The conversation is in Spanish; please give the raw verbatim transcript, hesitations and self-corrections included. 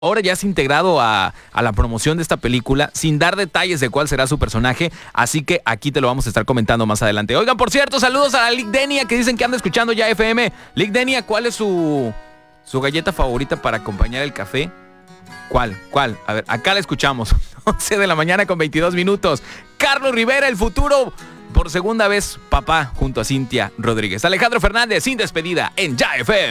ahora ya se ha integrado a, a la promoción de esta película, sin dar detalles de cuál será su personaje, así que aquí te lo vamos a estar comentando más adelante. Oigan, por cierto, saludos a la Lick Denia, que dicen que anda escuchando ya F M. Lick Denia, ¿cuál es su, su galleta favorita para acompañar el café? ¿Cuál? ¿Cuál? A ver, acá la escuchamos. once de la mañana con veintidós minutos. Carlos Rivera, el futuro, por segunda vez, papá, junto a Cintia Rodríguez. Alejandro Fernández, sin despedida, en Ya F M.